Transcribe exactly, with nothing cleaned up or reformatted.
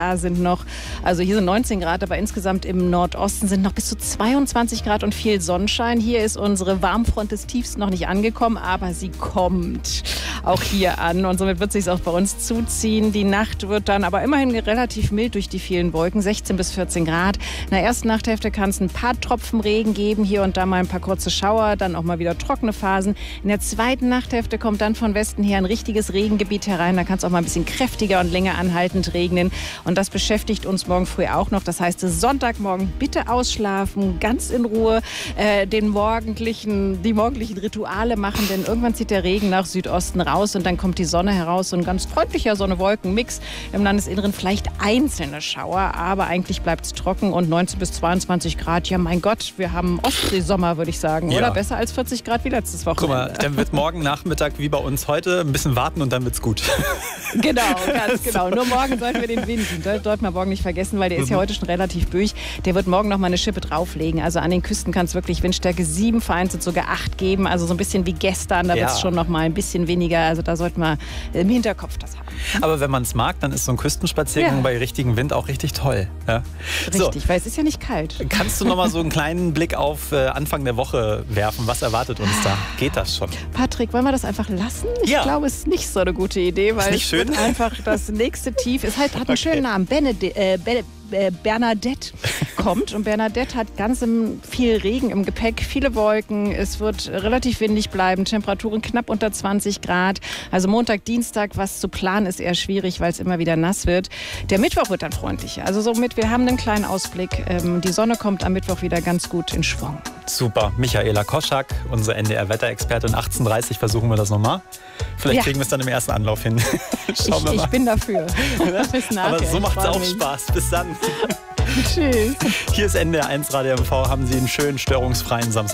sind noch, also hier sind neunzehn Grad, aber insgesamt im Nordosten sind noch bis zu zweiundzwanzig Grad und viel Sonnenschein. Hier ist unsere Warmfront des Tiefs noch nicht angekommen, aber sie kommt auch hier an und somit wird es sich auch bei uns zuziehen. Die Nacht wird dann aber immerhin relativ mild durch die vielen Wolken, sechzehn bis vierzehn Grad. In der ersten Nachthälfte kann es ein paar Tropfen Regen geben, hier und da mal ein paar kurze Schauer, dann auch mal wieder trockene Phasen. In der zweiten Nachthälfte kommt dann von Westen her ein richtiges Regengebiet herein, da kann es auch mal ein bisschen kräftiger und länger anhaltend regnen. Und das beschäftigt uns morgen früh auch noch. Das heißt, Sonntagmorgen bitte ausschlafen, ganz in Ruhe äh, den morgendlichen, die morgendlichen Rituale machen, denn irgendwann zieht der Regen nach Südosten raus und dann kommt die Sonne heraus. So ein ganz freundlicher Sonne-Wolken-Mix. Im Landesinneren vielleicht einzelne Schauer, aber eigentlich bleibt es trocken und neunzehn bis zweiundzwanzig Grad. Ja, mein Gott, wir haben Ostseesommer, würde ich sagen, ja. Oder? Besser als vierzig Grad wie letztes Wochenende. Guck mal, dann wird morgen Nachmittag wie bei uns heute ein bisschen warten und dann wird's gut. Genau, ganz genau. Nur morgen sollten wir den Wind, den sollten wir morgen nicht vergessen, weil der ist ja heute schon relativ büchig. Der wird morgen noch mal eine Schippe drauflegen. Also an den Küsten kann es wirklich Windstärke sieben, vereinzelt sogar acht geben. Also so ein bisschen wie gestern, da ja. wird es schon noch mal ein bisschen weniger. Also da sollten wir im Hinterkopf das haben. Aber wenn man es mag, dann ist so ein Küstenspaziergang ja. bei richtigem Wind auch richtig toll. Ja? Richtig, so. Weil es ist ja nicht kalt. Kannst du noch mal so einen kleinen Blick auf äh, Anfang der Woche werfen? Was erwartet uns da? Geht das schon? Patrick, wollen wir das einfach lassen? Ja. Ich glaube, es ist nicht so eine gute Idee, weil ist nicht schön? Es einfach das nächste Tief ist halt, hat einen okay. schönen Namen. Benedikt, äh, Be Bernadette kommt und Bernadette hat ganz viel Regen im Gepäck, viele Wolken, es wird relativ windig bleiben, Temperaturen knapp unter zwanzig Grad, also Montag, Dienstag, was zu planen ist eher schwierig, weil es immer wieder nass wird. Der Mittwoch wird dann freundlicher, also somit, wir haben einen kleinen Ausblick, ähm, die Sonne kommt am Mittwoch wieder ganz gut in Schwung. Super, Michaela Koschak, unsere N D R-Wetterexpertin, achtzehn Uhr dreißig versuchen wir das nochmal. Vielleicht ja. kriegen wir es dann im ersten Anlauf hin. Schauen ich, wir mal. Ich bin dafür. Bis nachher. Aber so macht es auch Spaß. Bis dann. Tschüss. Hier ist N D R eins Radio M V. Haben Sie einen schönen, störungsfreien Samstag.